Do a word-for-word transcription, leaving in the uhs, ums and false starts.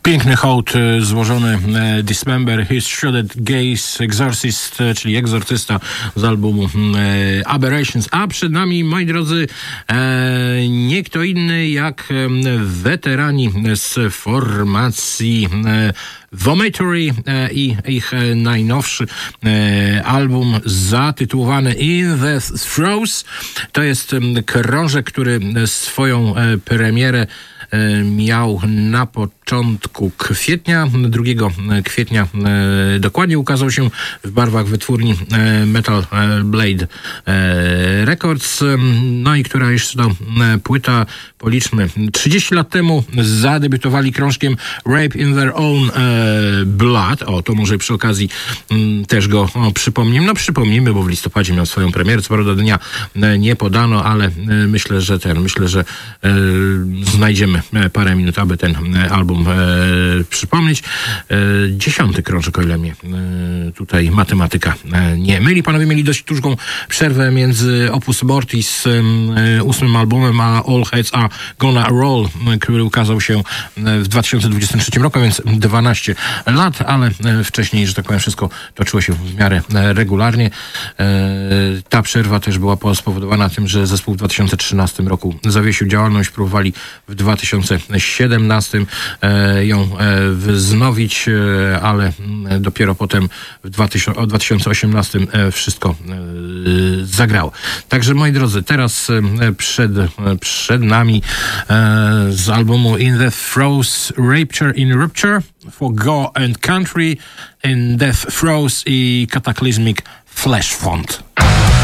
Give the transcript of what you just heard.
Piękny hołd złożony Dismember, His Shrouded Gaze, Exorcist, czyli egzorcysta z albumu Aberrations. A przed nami, moi drodzy, nie kto inny jak weterani z formacji Vomitory i ich najnowszy album zatytułowany In the Throes. To jest krążek, który swoją premierę miał na początku kwietnia, drugiego kwietnia dokładnie ukazał się w barwach wytwórni Metal Blade Records. No i która już to płyta, policzmy, trzydzieści lat temu zadebiutowali krążkiem Rape in Their Own Blood. O, to może przy okazji też go przypomnimy. No przypomnimy, bo w listopadzie miał swoją premierę. Co prawda dnia nie podano, ale myślę, że ten, myślę, że znajdziemy parę minut, aby ten album e, przypomnieć. E, dziesiąty krążek, o ile mnie e, tutaj matematyka e, nie myli. Panowie mieli dość długą przerwę między Opus Mortis e, ósmym albumem, a All Heads Are Gonna Roll, e, który ukazał się w dwa tysiące dwudziestym trzecim roku, więc dwanaście lat, ale e, wcześniej, że tak powiem, wszystko toczyło się w miarę e, regularnie. E, ta przerwa też była spowodowana tym, że zespół w dwa tysiące trzynastym roku zawiesił działalność, próbowali w dwa tysiące siedemnastym e, ją e, wznowić, e, ale dopiero potem w dwa tysiące osiemnastym e, wszystko e, zagrało. Także, moi drodzy, teraz e, przed, e, przed nami e, z albumu In the Throes, Rapture in Rupture for God and Country, In Death Throes i Cataclysmic Flesh Font.